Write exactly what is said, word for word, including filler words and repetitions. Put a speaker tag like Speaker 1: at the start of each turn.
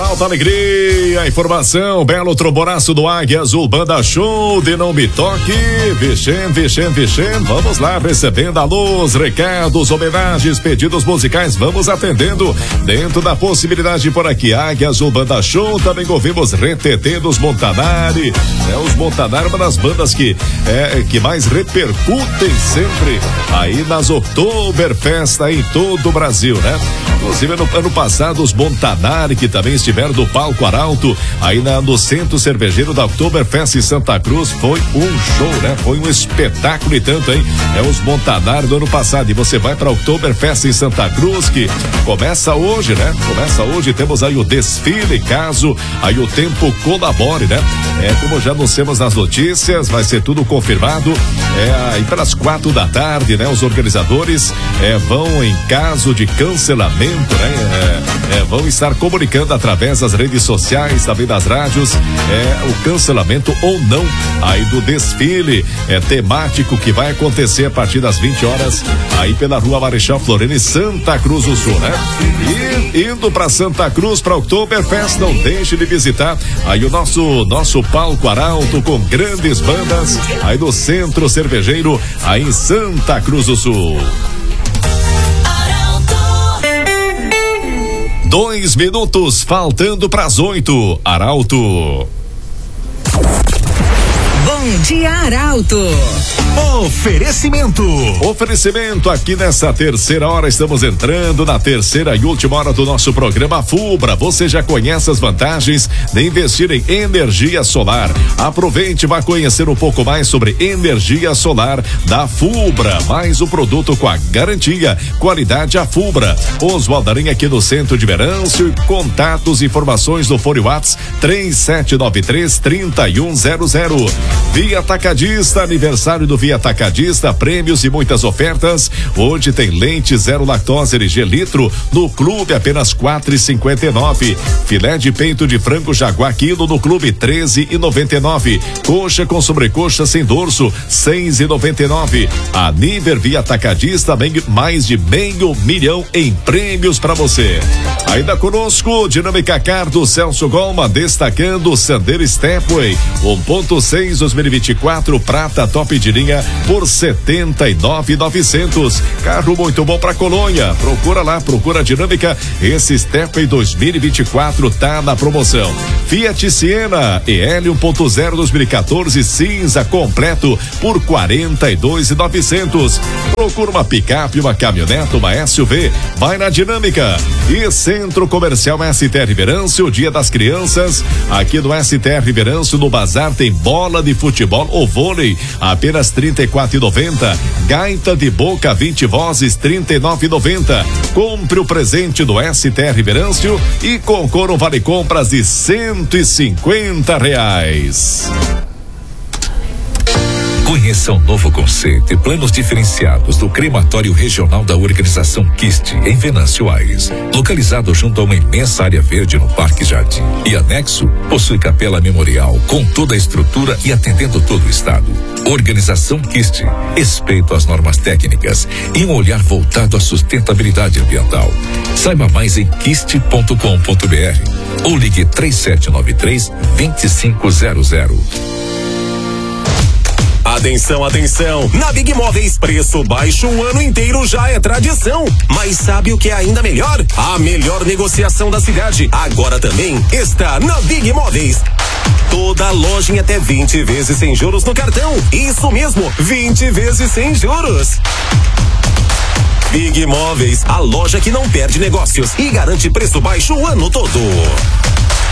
Speaker 1: alta alegria, informação, belo trombonaço do Águia Azul, banda show de Não Me Toque, vixen, vixen, vixen, vamos lá recebendo alôs, recados, homenagens, pedidos musicais, vamos atendendo dentro da possibilidade por aqui, Águia Azul, banda show, também ouvimos Retetê dos Montanari, é, os Montanari, uma das bandas que, é, que mais repercutem sempre aí nas Oktoberfest em todo o Brasil, né? Inclusive no ano passado os Montanari, que também estiveram do palco Arauto, aí na, no Centro Cervejeiro da Oktoberfest em Santa Cruz, foi um show, né? Foi um espetáculo e tanto, hein? É os Montanari do ano passado, e você vai pra Oktoberfest em Santa Cruz, que começa hoje, né? Começa hoje, temos aí o desfile, caso aí o tempo colabore, né? É, como já anunciamos nas notícias, vai ser tudo confirmado, é, aí pelas quatro da tarde, né? Os organizadores é, vão, em caso de cancelamento, né? É, é, vão estar comunicando através das redes sociais, também das rádios, é, o cancelamento ou não aí do desfile é, temático que vai acontecer a partir das vinte horas aí pela Rua Marechal Floriano, Santa Cruz do Sul, né? E indo para Santa Cruz, para Oktoberfest, não deixe de visitar aí o nosso nosso palco Arauto com grandes bandas aí do Centro Cervejeiro aí em Santa Cruz do Sul. Dois minutos faltando para as oito. Arauto.
Speaker 2: Bom dia, Arauto.
Speaker 1: Oferecimento. Oferecimento aqui nessa terceira hora, estamos entrando na terceira e última hora do nosso programa Fubra. Você já conhece as vantagens de investir em energia solar. Aproveite e vá conhecer um pouco mais sobre energia solar da Fubra. Mais um produto com a garantia, qualidade a Fubra. Oswaldo Aranha aqui no centro de Verâncio. Contatos, informações do fone WhatsApp três sete nove três, três um zero zero. Via Atacadista, aniversário do Via Atacadista, prêmios e muitas ofertas. Hoje tem leite zero lactose L G litro no clube apenas quatro e cinquenta e nove. Filé de peito de frango Jaguar quilo no clube treze e noventa e nove. Coxa com sobrecoxa sem dorso seis e noventa e nove. A Niver Via Atacadista, mais de meio milhão em prêmios para você. Ainda conosco, Dinâmica Car do Celso Golma, destacando o Sandero Stepway um ponto seis dois mil e vinte e quatro prata top de linha por setenta e nove mil e novecentos. Carro muito bom para Colônia. Procura lá, procura a Dinâmica. Esse Stepway dois mil e vinte e quatro tá na promoção. Fiat Siena E L um ponto zero dois mil e quatorze cinza completo por quarenta e dois mil e novecentos. Procura uma picape, uma caminhonete, uma S U V. Vai na Dinâmica. E Centro Comercial S T R Verâncio, Dia das Crianças. Aqui no S T R Verâncio, no Bazar, tem bola de futebol ou vôlei, apenas trinta e quatro e noventa. Gaita de boca vinte vozes, trinta e nove e noventa. Compre o presente do S T R Verâncio e concorra um vale compras de cento e cinquenta reais.
Speaker 3: Conheça o novo conceito e planos diferenciados do crematório regional da organização Kist, em Venâncio Aires. Localizado junto a uma imensa área verde no Parque Jardim. E anexo, possui capela memorial, com toda a estrutura e atendendo todo o estado. Organização Kist, respeito às normas técnicas e um olhar voltado à sustentabilidade ambiental. Saiba mais em kist ponto com ponto br ou ligue três sete nove três, dois cinco zero zero.
Speaker 4: Atenção, atenção! Na Big Móveis, preço baixo o ano inteiro já é tradição. Mas sabe o que é ainda melhor? A melhor negociação da cidade. Agora também está na Big Móveis. Toda loja em até vinte vezes sem juros no cartão. Isso mesmo, vinte vezes sem juros. Big Móveis, a loja que não perde negócios e garante preço baixo o ano todo.